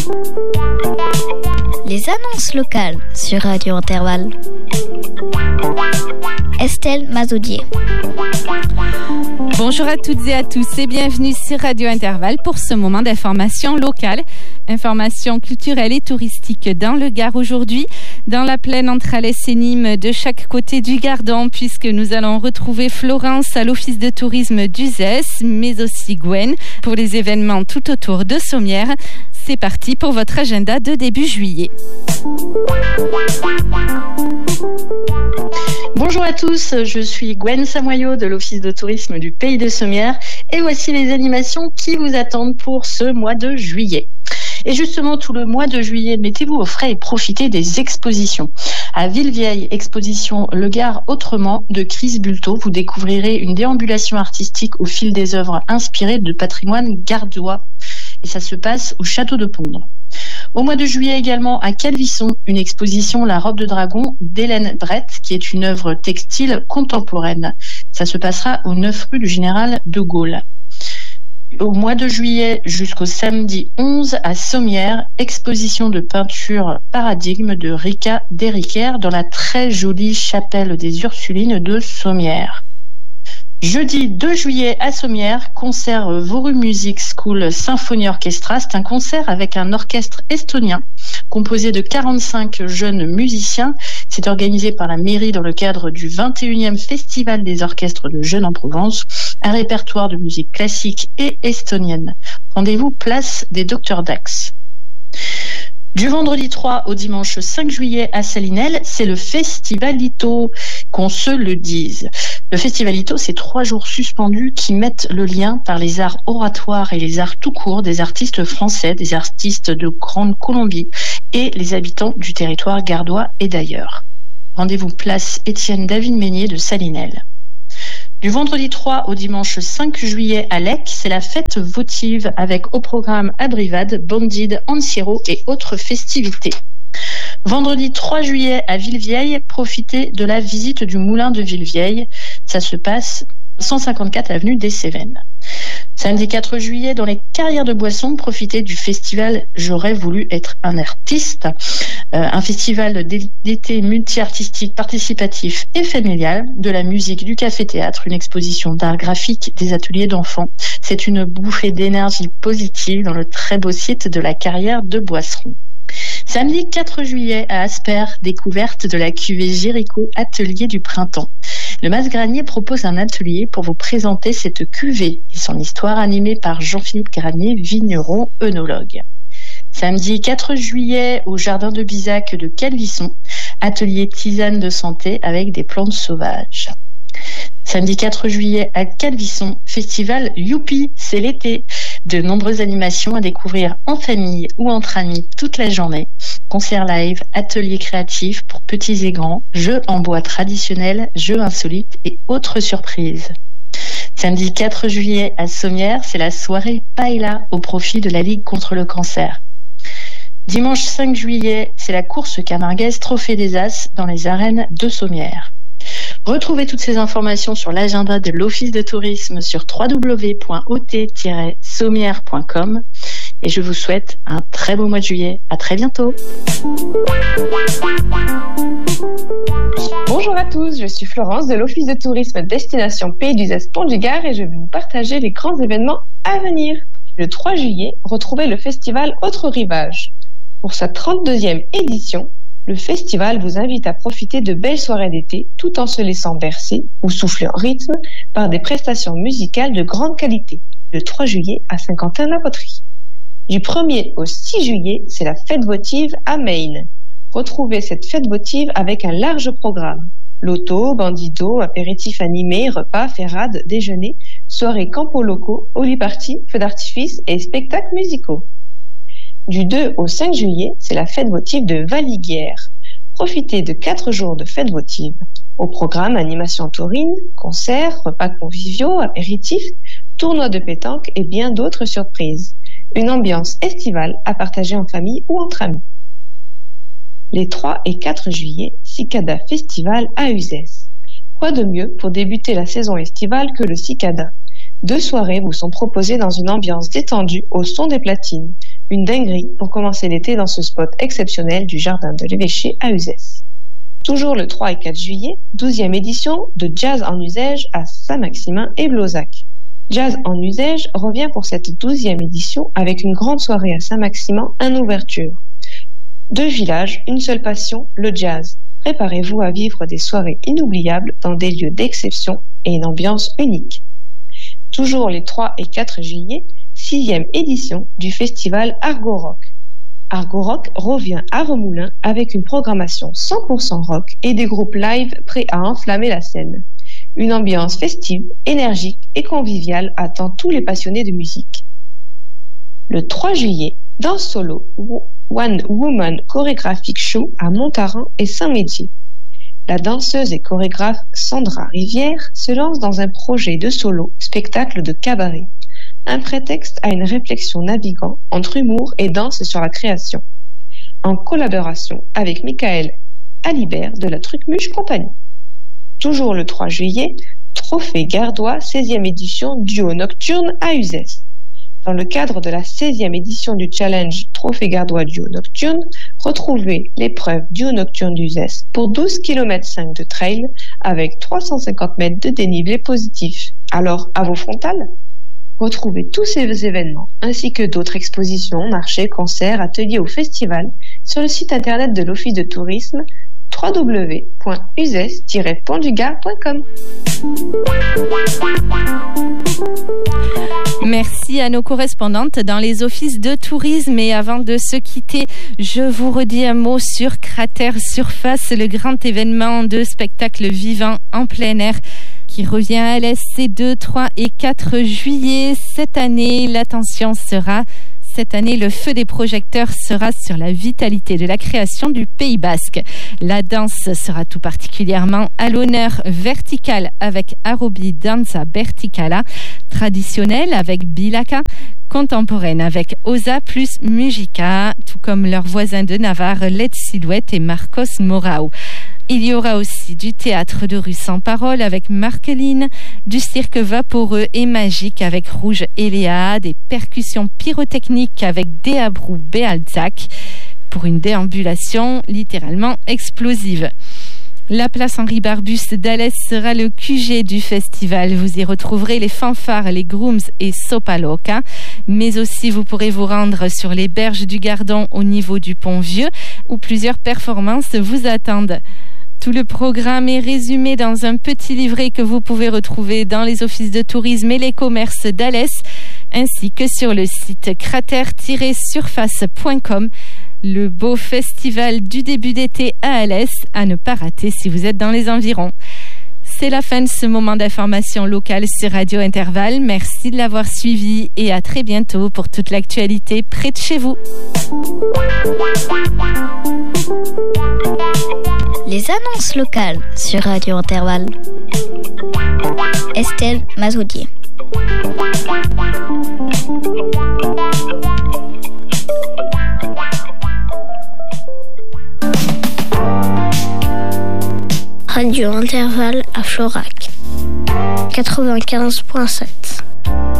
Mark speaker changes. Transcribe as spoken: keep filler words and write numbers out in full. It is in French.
Speaker 1: Les annonces locales sur Radio Intervalle. Estelle Mazoudier.
Speaker 2: Bonjour à toutes et à tous et bienvenue sur Radio Intervalle pour ce moment d'information locale. Information culturelle et touristique dans le Gard aujourd'hui, dans la plaine entre Alès et Nîmes, de chaque côté du Gardon, puisque nous allons retrouver Florence à l'Office de tourisme d'Uzès, mais aussi Gwen pour les événements tout autour de Sommières. C'est parti pour votre agenda de début juillet.
Speaker 3: Bonjour à tous, je suis Gwen Samoyau de l'Office de tourisme du Pays de Sommières et voici les animations qui vous attendent pour ce mois de juillet. Et justement, tout le mois de juillet, mettez-vous au frais et profitez des expositions. À Villevieille, exposition Le Gard autrement de Chris Bulto, vous découvrirez une déambulation artistique au fil des œuvres inspirées de patrimoine gardois. Et ça se passe au château de Pondre. Au mois de juillet également, à Calvisson, une exposition La robe de dragon d'Hélène Brett, qui est une œuvre textile contemporaine. Ça se passera au neuf rue du Général de Gaulle. Au mois de juillet jusqu'au samedi onze à Sommières, exposition de peinture Paradigme de Rika Derricker dans la très jolie chapelle des Ursulines de Sommières. Jeudi deux juillet à Sommières, concert Voru Music School Symphony Orchestra. C'est un concert avec un orchestre estonien composé de quarante-cinq jeunes musiciens. C'est organisé par la mairie dans le cadre du vingt et unième Festival des orchestres de jeunes en Provence. Un répertoire de musique classique et estonienne. Rendez-vous place des Docteurs Dax. Du vendredi trois au dimanche cinq juillet à Salinelles, c'est le Festivalito, qu'on se le dise. Le Festivalito, c'est trois jours suspendus qui mettent le lien par les arts oratoires et les arts tout court des artistes français, des artistes de Grande Colombie et les habitants du territoire gardois et d'ailleurs. Rendez-vous place Étienne David Meignier de Salinelles. Du vendredi trois au dimanche cinq juillet à Lec, c'est la fête votive avec au programme Abrivade, Bandid, Ansiero et autres festivités. Vendredi trois juillet à Villevieille, profitez de la visite du moulin de Villevieille. Ça se passe cent cinquante-quatre avenue des Cévennes. Samedi quatre juillet, dans les carrières de boissons, profitez du festival J'aurais voulu être un artiste, euh, un festival d'été multi-artistique, participatif et familial, de la musique, du café-théâtre, une exposition d'art graphique, des ateliers d'enfants. C'est une bouffée d'énergie positive dans le très beau site de la carrière de Boisseron. Samedi quatre juillet à Asper, découverte de la cuvée Jéricho, atelier du printemps. Le Mas-Granier propose un atelier pour vous présenter cette cuvée et son histoire animée par Jean-Philippe Granier, vigneron œnologue. Samedi quatre juillet au jardin de Bizac de Calvisson, atelier tisane de santé avec des plantes sauvages. Samedi quatre juillet à Calvisson, festival Youpi, c'est l'été. De nombreuses animations à découvrir en famille ou entre amis toute la journée. Concerts live, ateliers créatifs pour petits et grands, jeux en bois traditionnels, jeux insolites et autres surprises. Samedi quatre juillet à Sommières, c'est la soirée Paella au profit de la Ligue contre le cancer. Dimanche cinq juillet, c'est la course camarguaise Trophée des As dans les arènes de Sommières. Retrouvez toutes ces informations sur l'agenda de l'Office de tourisme sur w w w point o t tiret sommières point com et je vous souhaite un très beau mois de juillet. À très bientôt.
Speaker 4: Bonjour à tous, je suis Florence de l'Office de tourisme Destination Pays d'Uzès Pont du Gard et je vais vous partager les grands événements à venir. Le trois juillet, retrouvez le festival Autre Rivage. Pour sa trente-deuxième édition, le festival vous invite à profiter de belles soirées d'été tout en se laissant bercer ou souffler en rythme par des prestations musicales de grande qualité. Le trois juillet à Saint-Quentin-la-Poterie. Du premier au six juillet, c'est la fête votive à Maine. Retrouvez cette fête votive avec un large programme. Loto, bandido, apéritifs animés, repas, ferrades, déjeuner, soirées campos locaux, holi-party, feux d'artifice et spectacles musicaux. Du deux au cinq juillet, c'est la fête votive de Valiguière. Profitez de quatre jours de fête votive. Au programme, animation taurine, concerts, repas conviviaux, apéritifs, tournois de pétanque et bien d'autres surprises. Une ambiance estivale à partager en famille ou entre amis. Les trois et quatre juillet, Cicada Festival à Uzès. Quoi de mieux pour débuter la saison estivale que le Cicada? Deux soirées vous sont proposées dans une ambiance détendue au son des platines. Une dinguerie pour commencer l'été dans ce spot exceptionnel du jardin de l'évêché à Uzès. Toujours le trois et quatre juillet, douzième édition de Jazz en Uzès à Saint-Maximin et Blozac. Jazz en Uzès revient pour cette douzième édition avec une grande soirée à Saint-Maximin en ouverture. Deux villages, une seule passion, le jazz. Préparez-vous à vivre des soirées inoubliables dans des lieux d'exception et une ambiance unique. Toujours les trois et quatre juillet, sixième édition du festival Argo Rock. Argo Rock revient à Remoulins avec une programmation cent pour cent rock et des groupes live prêts à enflammer la scène. Une ambiance festive, énergique et conviviale attend tous les passionnés de musique. Le trois juillet, danse solo, One Woman Choreographic Show à Montaran et Saint-Médier. La danseuse et chorégraphe Sandra Rivière se lance dans un projet de solo, spectacle de cabaret. Un prétexte à une réflexion naviguant entre humour et danse sur la création. En collaboration avec Michael Alibert de la Trucmuche Compagnie. Toujours le trois juillet, Trophée Gardois, seizième édition duo nocturne à Uzès. Dans le cadre de la seizième édition du challenge Trophée Gardois duo nocturne, retrouvez l'épreuve duo nocturne d'Uzès pour douze virgule cinq kilomètres de trail avec trois cent cinquante mètres de dénivelé positif. Alors, à vos frontales? Retrouvez tous ces événements, ainsi que d'autres expositions, marchés, concerts, ateliers ou festivals sur le site internet de l'Office de tourisme w w w point uzès tiret pont du gard point com.
Speaker 2: Merci à nos correspondantes dans les offices de tourisme. Et avant de se quitter, je vous redis un mot sur Cratère Surface, le grand événement de spectacle vivant en plein air qui revient à Alès ces deux, trois et quatre juillet. Cette année, l'attention sera... Cette année, le feu des projecteurs sera sur la vitalité de la création du Pays Basque. La danse sera tout particulièrement à l'honneur, verticale avec Arobi Danza Verticala, traditionnelle avec Bilaka, contemporaine avec Osa plus Musica, tout comme leurs voisins de Navarre, Led Silhouette et Marcos Morao. Il y aura aussi du théâtre de rue sans parole avec Marqueline, du cirque vaporeux et magique avec Rouge et Léa, des percussions pyrotechniques avec Déabrou Béalzac pour une déambulation littéralement explosive. La place Henri Barbus d'Alès sera le Q G du festival. Vous y retrouverez les fanfares, les grooms et Sopaloca. Mais aussi, vous pourrez vous rendre sur les berges du Gardon au niveau du Pont Vieux où plusieurs performances vous attendent. Tout le programme est résumé dans un petit livret que vous pouvez retrouver dans les offices de tourisme et les commerces d'Alès, ainsi que sur le site cratère tiret surface point com. Le beau festival du début d'été à Alès, à ne pas rater si vous êtes dans les environs. C'est la fin de ce moment d'information locale sur Radio Intervalle. Merci de l'avoir suivi et à très bientôt pour toute l'actualité près de chez vous.
Speaker 1: Les annonces locales sur Radio Intervalle. Estelle Mazoudier. Radio Intervalle à Florac quatre-vingt-quinze point sept.